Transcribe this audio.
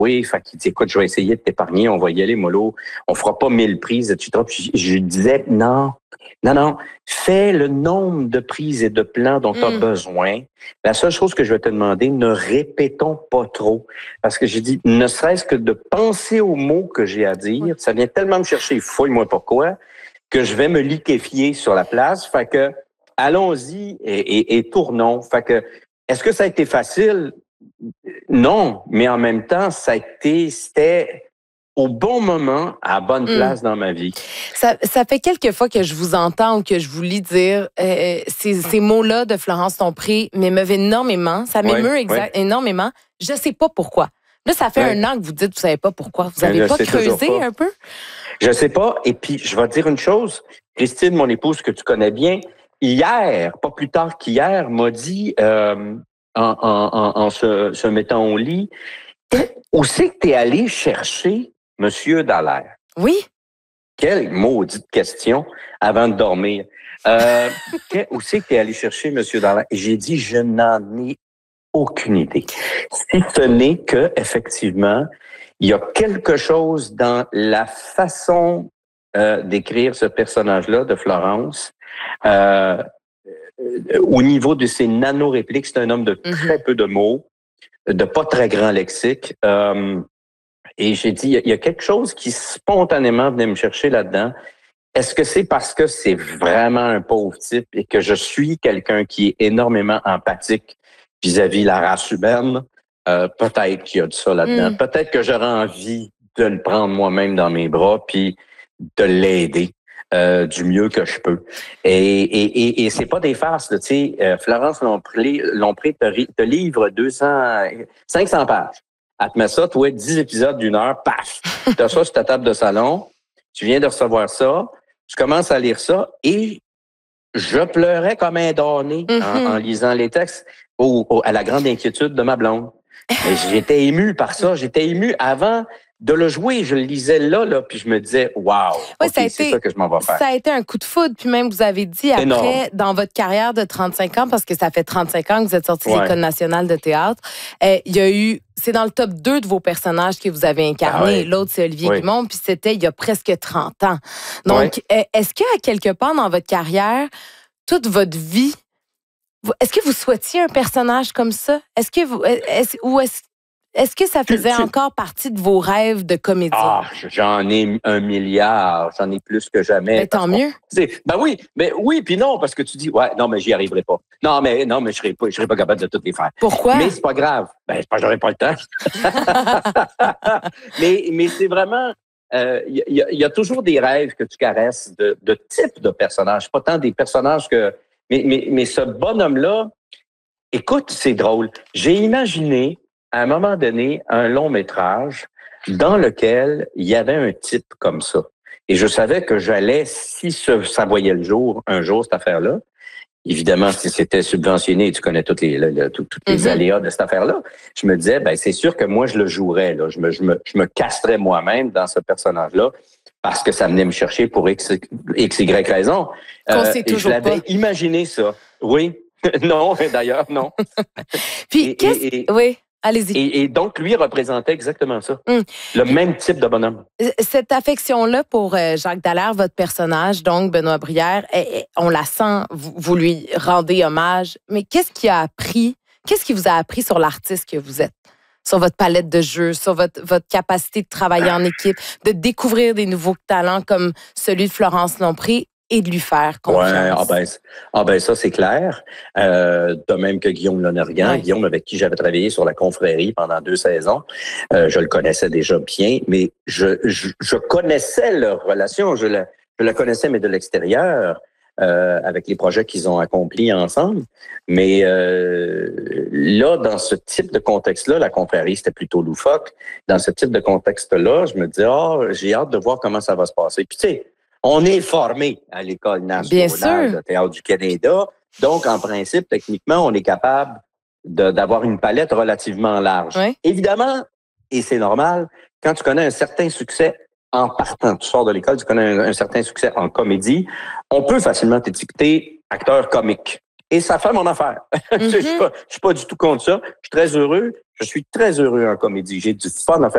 oui, fait qu'il dit, écoute, je vais essayer de t'épargner, on va y aller, mollo, on fera pas 1000 prises, etc. Puis je disais, non, fais le nombre de prises et de plans dont tu as besoin. La seule chose que je vais te demander, ne répétons pas trop. Parce que j'ai dit, ne serait-ce que de penser aux mots que j'ai à dire, ça vient tellement me chercher, fouille-moi pourquoi, que je vais me liquéfier sur la place. Fait que, allons-y et tournons. Fait que, est-ce que ça a été facile? Non, mais en même temps, c'était au bon moment, à la bonne place dans ma vie. Ça fait quelques fois que je vous entends ou que je vous lis dire ces mots-là de Florence Lompré m'émeuvent énormément. Ça m'émeut énormément. Je sais pas pourquoi. Là, ça fait un an que vous dites, vous savez pas pourquoi. Vous avez pas creusé un peu? Je sais pas. Et puis, je vais te dire une chose. Christine, mon épouse, que tu connais bien, hier, pas plus tard qu'hier, m'a dit, en se mettant au lit, où c'est que tu es allé chercher Monsieur Dallaire? Oui. Quelle maudite question avant de dormir. Où c'est que tu es allé chercher Monsieur Dallaire? Et j'ai dit, je n'en ai aucune idée. Si ce n'est que, effectivement, il y a quelque chose dans la façon d'écrire ce personnage-là de Florence. Au niveau de ses nano-répliques, c'est un homme de très peu de mots, de pas très grand lexique. Et j'ai dit, il y a quelque chose qui spontanément venait me chercher là-dedans. Est-ce que c'est parce que c'est vraiment un pauvre type et que je suis quelqu'un qui est énormément empathique vis-à-vis la race humaine? Peut-être qu'il y a de ça là-dedans. Peut-être que j'aurais envie de le prendre moi-même dans mes bras puis de l'aider du mieux que je peux. Et c'est pas des farces, tu sais. Florence Lompré te livre 500 pages. Elle te met ça, toi, 10 épisodes d'1 heure, paf! Tu as ça sur ta table de salon, tu viens de recevoir ça, tu commences à lire ça et je pleurais comme un damné en lisant les textes à la grande inquiétude de ma blonde. Et j'étais ému par ça, j'étais ému avant de le jouer, je le lisais là, puis je me disais, wow, c'est ça que je m'en vais faire. Ça a été un coup de foudre, puis même vous avez dit après, dans votre carrière de 35 ans, parce que ça fait 35 ans que vous êtes sorti de l'École nationale de théâtre, il y a eu, c'est dans le top 2 de vos personnages que vous avez incarnés. L'autre, c'est Olivier Guimond, puis c'était il y a presque 30 ans. Donc, est-ce qu'à quelque part dans votre carrière, toute votre vie, est-ce que vous souhaitiez un personnage comme ça? Est-ce que ça faisait encore partie de vos rêves de comédien? Ah, j'en ai 1 milliard, j'en ai plus que jamais. Mais tant mieux. Oui, puis non, parce que tu dis, non, mais j'y arriverai pas. Non, mais je serai pas capable de toutes les faire. Pourquoi? Mais c'est pas grave. C'est pas, j'aurai pas le temps. mais c'est vraiment, il y a toujours des rêves que tu caresses de type de personnage, pas tant des personnages que, mais ce bonhomme-là, écoute, c'est drôle. J'ai imaginé, à un moment donné, un long métrage dans lequel il y avait un type comme ça. Et je savais que j'allais, si ça voyait le jour, un jour, cette affaire-là, évidemment, si c'était subventionné, tu connais toutes les aléas de cette affaire-là, je me disais, c'est sûr que moi, je le jouerais, là. Je me castrais moi-même dans ce personnage-là parce que ça venait me chercher pour X, Y raison. Je l'avais imaginé ça. Oui. Non, d'ailleurs, non. Puis, oui. Allez-y. Et donc, lui représentait exactement ça. Le même type de bonhomme. Cette affection-là pour Jacques Dallaire, votre personnage, donc Benoît Brière, on la sent, vous lui rendez hommage. Mais qu'est-ce qui vous a appris sur l'artiste que vous êtes? Sur votre palette de jeux, sur votre capacité de travailler en équipe, de découvrir des nouveaux talents comme celui de Florence Lompré et de lui faire confiance. Ça, c'est clair. De même que Guillaume Lonergan. Guillaume, avec qui j'avais travaillé sur La Confrérie pendant 2 saisons. Je le connaissais déjà bien, mais je connaissais leur relation. Je la connaissais, mais de l'extérieur, avec les projets qu'ils ont accomplis ensemble. Mais là, dans ce type de contexte-là, La Confrérie, c'était plutôt loufoque. Dans ce type de contexte-là, je me dis, j'ai hâte de voir comment ça va se passer. Puis tu sais, on est formé à l'École nationale de théâtre du Canada. Donc, en principe, techniquement, on est capable d'avoir une palette relativement large. Évidemment, et c'est normal, quand tu connais un certain succès en partant, tu sors de l'école, tu connais un certain succès en comédie, on peut facilement t'étiqueter acteur comique. Et ça fait mon affaire. Je suis pas du tout contre ça. Je suis très heureux. Je suis très heureux en comédie. J'ai du fun à faire.